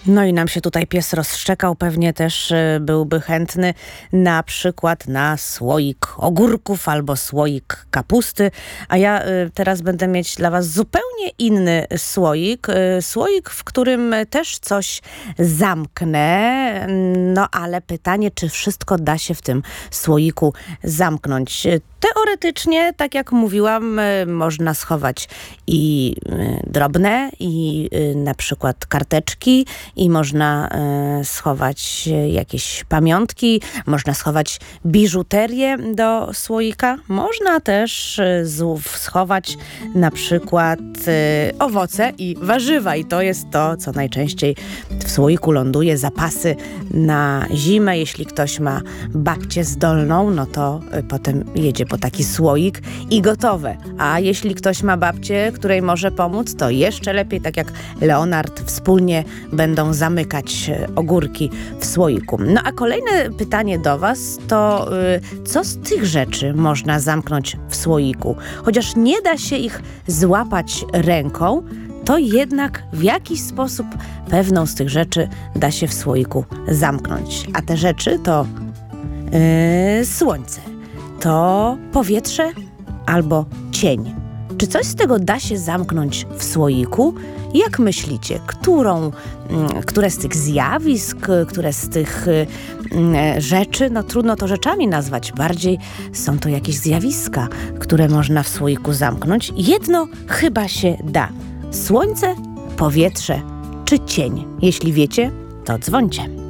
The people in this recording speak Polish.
No i nam się tutaj pies rozszczekał, pewnie też byłby chętny na przykład na słoik ogórków albo słoik kapusty, a ja teraz będę mieć dla was zupełnie inny słoik, słoik, w którym też coś zamknę, no ale pytanie, czy wszystko da się w tym słoiku zamknąć. Teoretycznie, tak jak mówiłam, można schować i drobne, i na przykład karteczki, i można schować jakieś pamiątki, można schować biżuterię do słoika. Można też schować na przykład owoce i warzywa. I to jest to, co najczęściej w słoiku ląduje. Zapasy na zimę. Jeśli ktoś ma babcię zdolną, no to potem jedzie po taki słoik i gotowe. A jeśli ktoś ma babcię, której może pomóc, to jeszcze lepiej, tak jak Leonard, wspólnie będą zamykać ogórki w słoiku. No a kolejne pytanie do was to co z tych rzeczy można zamknąć w słoiku? Chociaż nie da się ich złapać ręką, to jednak w jakiś sposób pewną z tych rzeczy da się w słoiku zamknąć. A te rzeczy to słońce, to powietrze albo cień. Czy coś z tego da się zamknąć w słoiku? Jak myślicie, które z tych zjawisk, które z tych rzeczy, no trudno to rzeczami nazwać, bardziej są to jakieś zjawiska, które można w słoiku zamknąć? Jedno chyba się da. Słońce, powietrze czy cień? Jeśli wiecie, to dzwońcie.